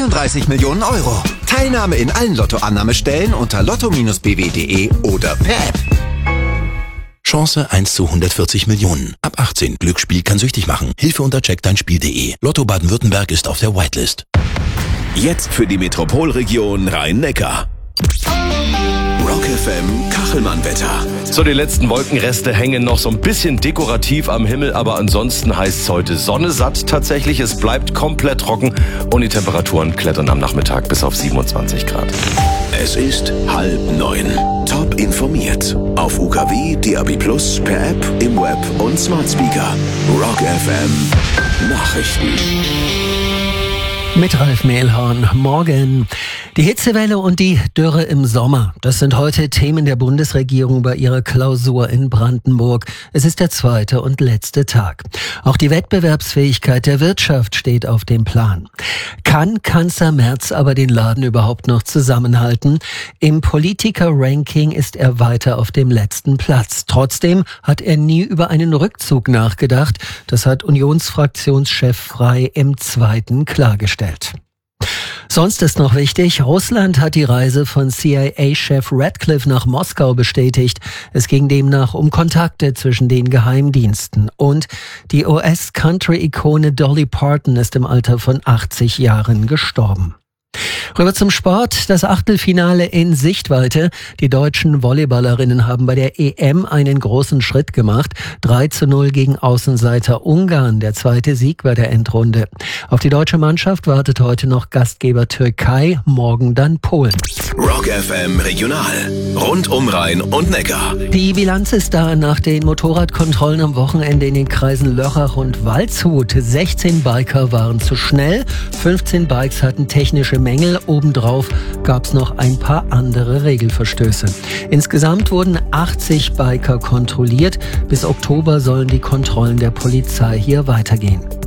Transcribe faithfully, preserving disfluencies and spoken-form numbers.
zweiunddreißig Millionen Euro. Teilnahme in allen Lottoannahmestellen unter lotto Bindestrich b w punkt de oder per App. Chance eins zu hundertvierzig Millionen. Ab achtzehn. Glücksspiel kann süchtig machen. Hilfe unter check dein spiel punkt de. Lotto Baden-Württemberg ist auf der Whitelist. Jetzt für die Metropolregion Rhein-Neckar. Rock F M Kachelmann-Wetter. So, die letzten Wolkenreste hängen noch so ein bisschen dekorativ am Himmel, aber ansonsten heißt es heute Sonne satt tatsächlich. Es bleibt komplett trocken und die Temperaturen klettern am Nachmittag bis auf siebenundzwanzig Grad. Es ist halb neun. Top informiert. Auf U K W, D A B plus, per App, im Web und Smart Speaker. Rock F M Nachrichten. Mit Ralf Mehlhorn. Morgen. Die Hitzewelle und die Dürre im Sommer. Das sind heute Themen der Bundesregierung bei ihrer Klausur in Brandenburg. Es ist der zweite und letzte Tag. Auch die Wettbewerbsfähigkeit der Wirtschaft steht auf dem Plan. Kann Kanzler Merz aber den Laden überhaupt noch zusammenhalten? Im Politiker-Ranking ist er weiter auf dem letzten Platz. Trotzdem hat er nie über einen Rückzug nachgedacht. Das hat Unionsfraktionschef Frey im Zweiten klargestellt. Sonst ist noch wichtig, Russland hat die Reise von C I A-Chef Radcliffe nach Moskau bestätigt. Es ging demnach um Kontakte zwischen den Geheimdiensten. Und die U S-Country-Ikone Dolly Parton ist im Alter von achtzig Jahren gestorben. Rüber zum Sport. Das Achtelfinale in Sichtweite. Die deutschen Volleyballerinnen haben bei der E M einen großen Schritt gemacht. drei zu null gegen Außenseiter Ungarn. Der zweite Sieg bei der Endrunde. Auf die deutsche Mannschaft wartet heute noch Gastgeber Türkei, morgen dann Polen. Rock F M Regional. Rund um Rhein und Neckar. Die Bilanz ist da nach den Motorradkontrollen am Wochenende in den Kreisen Lörrach und Waldshut. sechzehn Biker waren zu schnell, fünfzehn Bikes hatten technische Mängel. Obendrauf gab es noch ein paar andere Regelverstöße. Insgesamt wurden achtzig Biker kontrolliert. Bis Oktober sollen die Kontrollen der Polizei hier weitergehen.